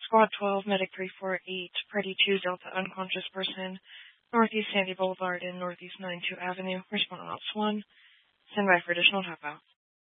Squad 12, Medic 348, Party 2, Delta unconscious person, Northeast Sandy Boulevard and Northeast 92 Avenue. Respond on Ops 1. Stand by for additional top out.